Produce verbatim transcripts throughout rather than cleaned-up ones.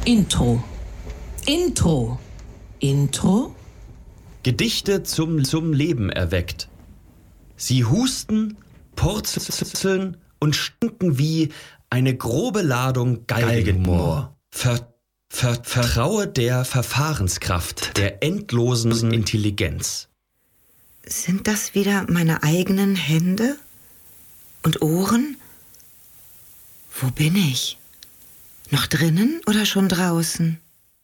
Intro. Intro. Intro. Gedichte zum, zum Leben erweckt. Sie husten, purzeln und stinken wie eine grobe Ladung Galgenmoor. Ver, ver, vertraue der Verfahrenskraft, der endlosen Intelligenz. Sind das wieder meine eigenen Hände und Ohren? Wo bin ich? Noch drinnen oder schon draußen?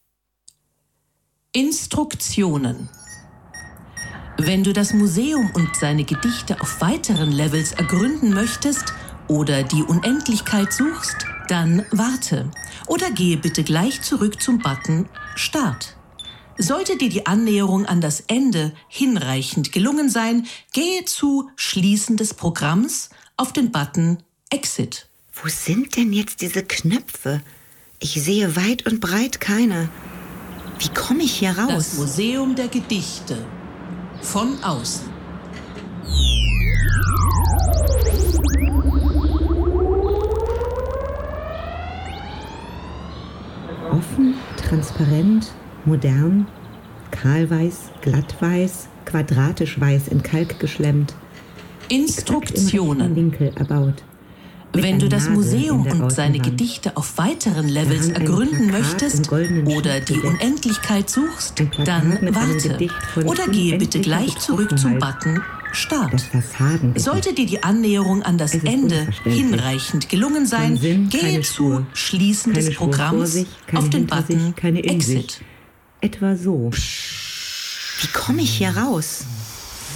Instruktionen. Wenn du das Museum und seine Gedichte auf weiteren Levels ergründen möchtest oder die Unendlichkeit suchst, dann warte oder gehe bitte gleich zurück zum Button Start. Sollte dir die Annäherung an das Ende hinreichend gelungen sein, gehe zu Schließen des Programms auf den Button Exit. Wo sind denn jetzt diese Knöpfe? Ich sehe weit und breit keine. Wie komme ich hier raus? Das Museum der Gedichte. Von außen. Offen, transparent, modern, kahlweiß, glattweiß, quadratisch weiß in Kalk geschlemmt. Instruktionen. Winkel erbaut. Wenn du das Museum und seine Gedichte auf weiteren Levels ergründen möchtest oder die Unendlichkeit suchst, dann warte oder gehe bitte gleich zurück zum Button Start. Sollte dir die Annäherung an das Ende hinreichend gelungen sein, gehe zu Schließen des Programms auf den Button Exit. Etwa so. Wie komme ich hier raus?